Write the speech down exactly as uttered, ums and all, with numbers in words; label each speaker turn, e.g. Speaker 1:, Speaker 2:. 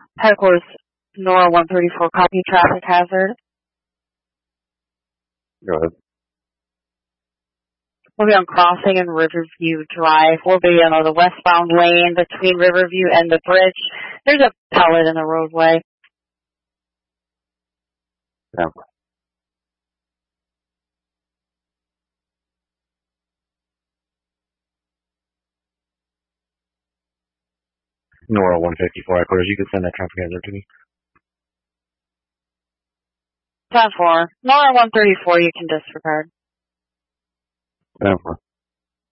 Speaker 1: Headquarters, Nora one thirty-four, copy traffic hazard.
Speaker 2: Go ahead.
Speaker 1: We'll be on Crossing and Riverview Drive. We'll be on the westbound lane between Riverview and the bridge. There's a pellet in the roadway.
Speaker 2: Yeah. Nora one fifty-four, headquarters. You can send that traffic hazard to me.
Speaker 1: ten four. Nora one thirty-four, you can disregard.
Speaker 2: ten four.